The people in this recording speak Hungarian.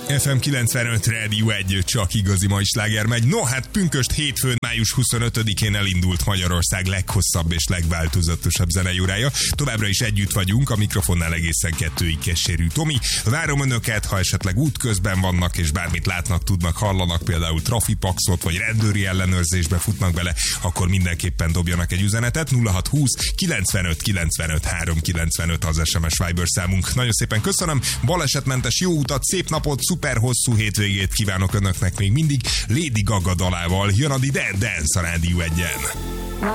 FM 95 Rádió 1, csak igazi mai sláger megy. No, hát pünkösd hétfőn, május 25-én elindult Magyarország leghosszabb és legváltozatosabb zeneiórája. Továbbra is együtt vagyunk, a mikrofonnál egészen 2-ig Keserű Tomi. Várom önöket, ha esetleg útközben vannak, és bármit látnak, tudnak, hallanak, például trafipaxot, vagy rendőri ellenőrzésbe futnak bele, akkor mindenképpen dobjanak egy üzenetet. 0620 95 95 395 az SMS Viber számunk. Nagyon szépen köszönöm, balesetmentes jó utat, szép napot, szuper hosszú hétvégét kívánok önöknek még mindig. Lady Gaga dalával jön a Dance a Rádió 1-en.